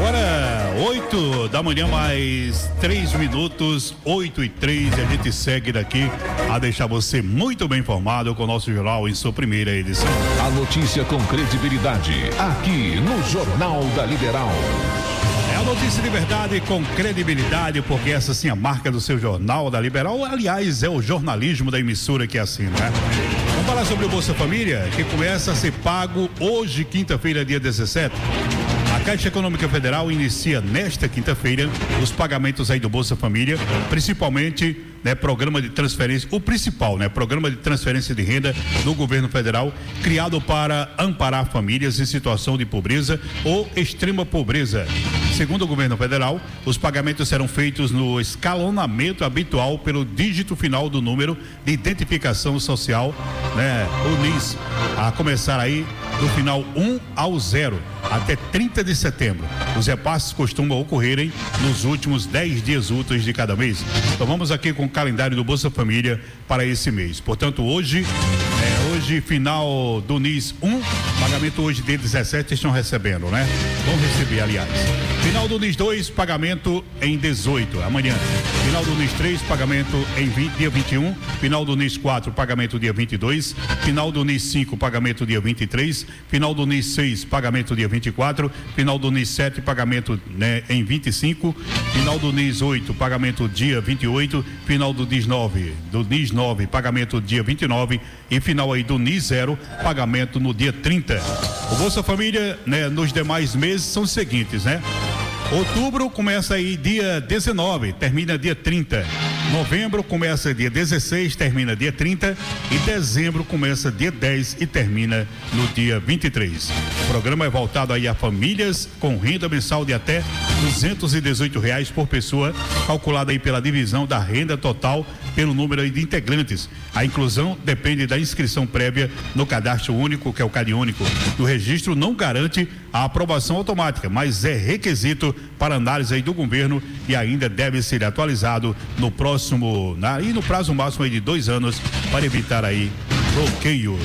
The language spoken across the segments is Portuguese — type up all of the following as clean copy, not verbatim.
Agora, 8 da manhã, mais 3 minutos, 8:03, e a gente segue daqui a deixar você muito bem informado com o nosso jornal em sua primeira edição. A notícia com credibilidade, aqui no Jornal da Liberal. É a notícia de verdade com credibilidade, porque essa sim é a marca do seu Jornal da Liberal. Aliás, é o jornalismo da emissora que é assim, né? Vamos falar sobre o Bolsa Família, que começa a ser pago hoje, quinta-feira, dia 17. A Caixa Econômica Federal inicia nesta quinta-feira os pagamentos aí do Bolsa Família, principalmente, né, programa de transferência, o principal, né, programa de transferência de renda do governo federal, criado para amparar famílias em situação de pobreza ou extrema pobreza. Segundo o governo federal, os pagamentos serão feitos no escalonamento habitual pelo dígito final do número de identificação social, né, o NIS, a começar aí do final 1 ao 0 até 30 de setembro. Os repasses costumam ocorrerem nos últimos 10 dias úteis de cada mês. Então vamos aqui com o calendário do Bolsa Família para esse mês. Portanto, hoje, final do NIS 1, pagamento hoje de 17 estão recebendo, né? Vão receber, aliás. Final do NIS 2, pagamento em 18, amanhã. Final do NIS 3, pagamento em dia 21. Final do NIS 4, pagamento dia 22. Final do NIS 5, pagamento dia 23. Final do NIS 6, pagamento dia 24. Final do NIS 7, pagamento, né, em 25. Final do NIS 8, pagamento dia 28. Final do NIS 9, pagamento dia 29. E final aí do NIS 0, pagamento no dia 30. O Bolsa Família, né, nos demais meses são os seguintes, né? Outubro começa aí dia 19, termina dia 30. Novembro começa dia 16, termina dia 30. E dezembro começa dia 10 e termina no dia 23. O programa é voltado aí a famílias com renda mensal de até R$218 por pessoa, calculada aí pela divisão da renda total pelo número aí de integrantes. A inclusão depende da inscrição prévia no cadastro único, que é o CadÚnico. O registro não garante a aprovação automática, mas é requisito para análise aí do governo e ainda deve ser atualizado no prazo máximo aí de 2 anos para evitar aí bloqueios.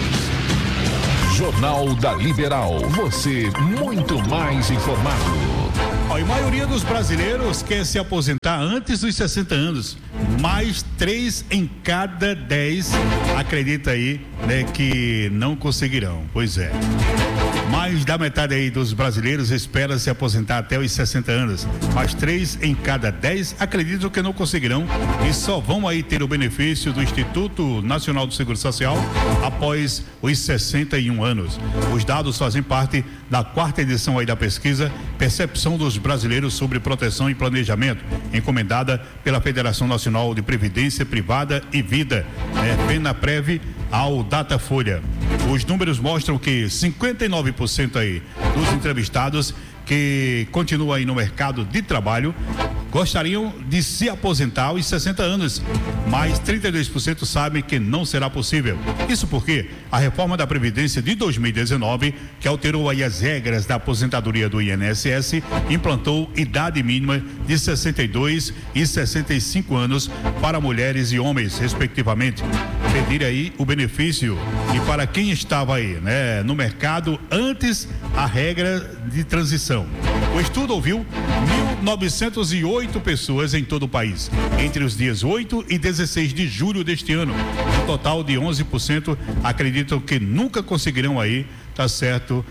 Jornal da Liberal, você muito mais informado. A maioria dos brasileiros quer se aposentar antes dos 60 anos, mas 3 em cada 10 acredita aí, né, que não conseguirão. Pois é. Mais da metade aí dos brasileiros espera se aposentar até os 60 anos, mas 3 em cada 10 acreditam que não conseguirão e só vão aí ter o benefício do Instituto Nacional do Seguro Social após os 61 anos. Os dados fazem parte da 4ª edição aí da pesquisa Percepção dos Brasileiros sobre Proteção e Planejamento, encomendada pela Federação Nacional de Previdência Privada e Vida, FENAPREV, ao Datafolha. Os números mostram que 59% aí dos entrevistados que continuam aí no mercado de trabalho gostariam de se aposentar aos 60 anos, mas 32% sabem que não será possível. Isso porque a reforma da Previdência de 2019, que alterou aí as regras da aposentadoria do INSS, implantou idade mínima de 62 e 65 anos para mulheres e homens, respectivamente. Pedir aí o benefício e para quem estava aí, né, no mercado antes a regra de transição. O estudo ouviu 1.908 pessoas em todo o país, entre os dias 8 e 16 de julho deste ano. Um total de 11% acreditam que nunca conseguirão aí, tá certo,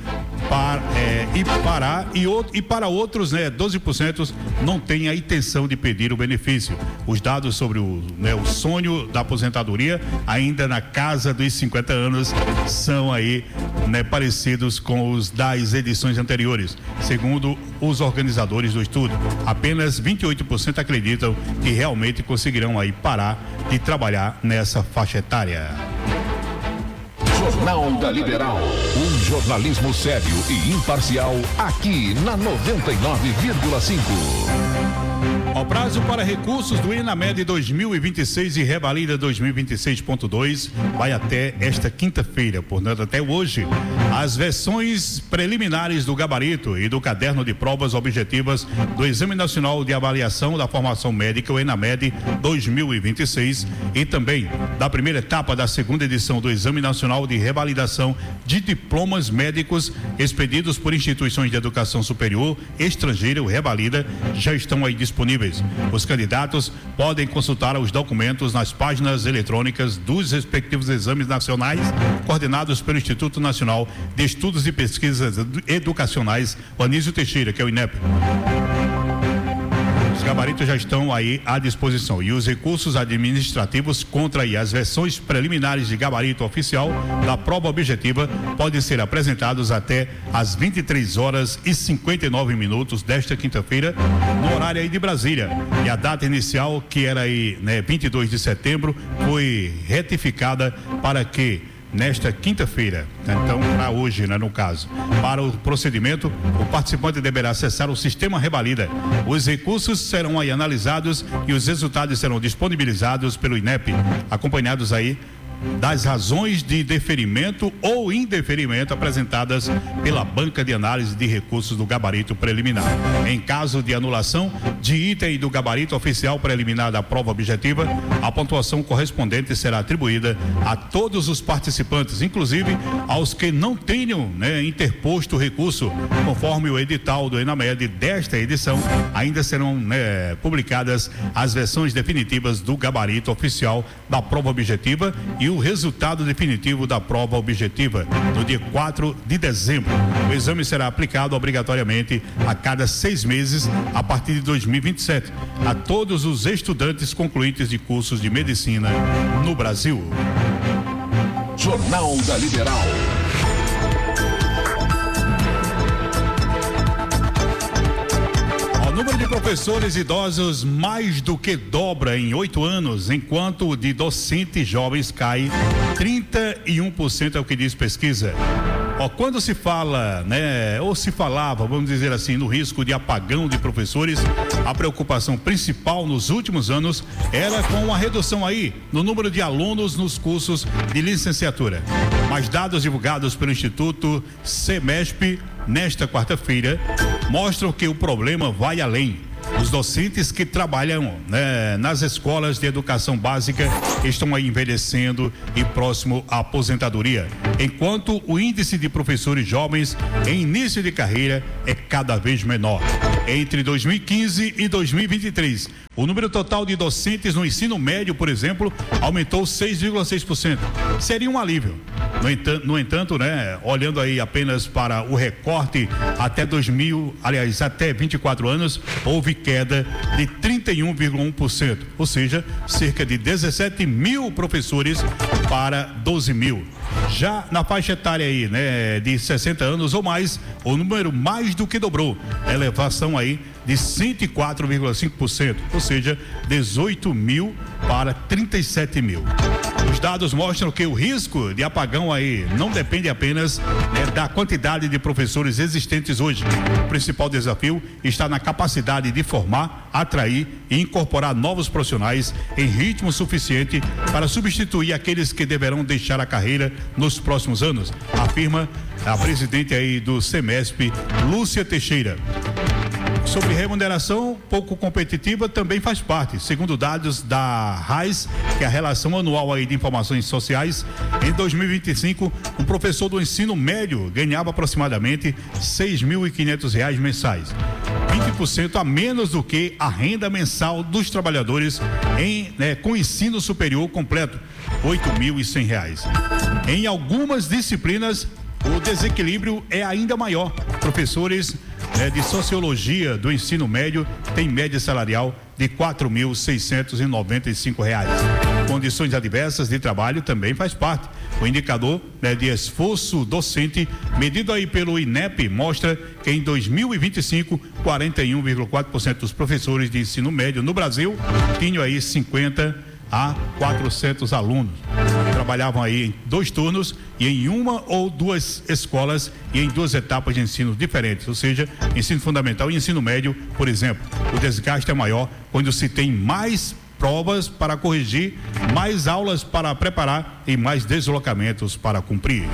para outros, né, 12% não têm a intenção de pedir o benefício. Os dados sobre o sonho da aposentadoria, ainda na casa dos 50 anos, são aí, né, parecidos com os das edições anteriores. Segundo os organizadores do estudo, apenas 28% acreditam que realmente conseguirão aí parar de trabalhar nessa faixa etária. Jornal da Liberal, um jornalismo sério e imparcial aqui na 99,5. O prazo para recursos do ENAMED 2026 e Revalida 2026.2 vai até esta quinta-feira, portanto até hoje. As versões preliminares do gabarito e do caderno de provas objetivas do Exame Nacional de Avaliação da Formação Médica, o ENAMED 2026, e também da primeira etapa da segunda edição do Exame Nacional de Revalidação de Diplomas Médicos expedidos por instituições de educação superior estrangeira, o Revalida, já estão aí disponíveis. Os candidatos podem consultar os documentos nas páginas eletrônicas dos respectivos exames nacionais coordenados pelo Instituto Nacional de Estudos e Pesquisas Educacionais, o Anísio Teixeira, que é o INEP. Os gabaritos já estão aí à disposição e os recursos administrativos contra as versões preliminares de gabarito oficial da prova objetiva podem ser apresentados até às 23h59 desta quinta-feira, no horário aí de Brasília. E a data inicial, que era aí, 22 de setembro, foi retificada para que nesta quinta-feira, então para hoje, no caso, para o procedimento, o participante deverá acessar o sistema Revalida. Os recursos serão aí analisados e os resultados serão disponibilizados pelo INEP, acompanhados aí das razões de deferimento ou indeferimento apresentadas pela banca de análise de recursos do gabarito preliminar. Em caso de anulação de item do gabarito oficial preliminar da prova objetiva, a pontuação correspondente será atribuída a todos os participantes, inclusive aos que não tenham, interposto recurso. Conforme o edital do ENAMED desta edição, ainda serão publicadas as versões definitivas do gabarito oficial da prova objetiva e o resultado definitivo da prova objetiva no dia 4 de dezembro. O exame será aplicado obrigatoriamente a cada 6 meses a partir de 2027 a todos os estudantes concluintes de cursos de medicina no Brasil. Jornal da Liberal. O número de professores idosos mais do que dobra em 8 anos, enquanto o de docentes jovens cai 31%, é o que diz pesquisa. Quando se fala, ou se falava, vamos dizer assim, no risco de apagão de professores, a preocupação principal nos últimos anos era com a redução aí no número de alunos nos cursos de licenciatura. Mas dados divulgados pelo Instituto CEMESP nesta quarta-feira mostram que o problema vai além. Os docentes que trabalham nas escolas de educação básica estão aí envelhecendo e próximo à aposentadoria, enquanto o índice de professores jovens em início de carreira é cada vez menor. Entre 2015 e 2023, o número total de docentes no ensino médio, por exemplo, aumentou 6,6%. Seria um alívio. No entanto, olhando aí apenas para o recorte até 24 anos, houve queda de 31,1%, ou seja, cerca de 17 mil professores para 12 mil. Já na faixa etária aí, de 60 anos ou mais, o número mais do que dobrou, elevação aí de 104,5%, ou seja, 18 mil para 37 mil. Os dados mostram que o risco de apagão aí não depende apenas da quantidade de professores existentes hoje. O principal desafio está na capacidade de formar, atrair e incorporar novos profissionais em ritmo suficiente para substituir aqueles que deverão deixar a carreira nos próximos anos, afirma a presidente aí do CEMESP, Lúcia Teixeira. Sobre remuneração pouco competitiva também faz parte. Segundo dados da RAIS, que é a Relação Anual aí de Informações Sociais, em 2025, um professor do ensino médio ganhava aproximadamente R$ 6.500 mensais. 20% a menos do que a renda mensal dos trabalhadores com ensino superior completo, R$ 8.100. Em algumas disciplinas, o desequilíbrio é ainda maior. Professores de sociologia do ensino médio têm média salarial de R$ 4.695. Condições adversas de trabalho também faz parte. O indicador de esforço docente, medido aí pelo INEP, mostra que em 2025, 41,4% dos professores de ensino médio no Brasil tinham aí 50 a 400 alunos. trabalhavam aí em 2 turnos e em 1 ou 2 escolas e em 2 etapas de ensino diferentes, ou seja, ensino fundamental e ensino médio, por exemplo. O desgaste é maior quando se tem mais provas para corrigir, mais aulas para preparar e mais deslocamentos para cumprir.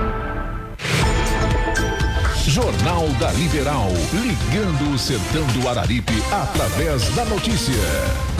Jornal da Liberal, ligando o sertão do Araripe através da notícia.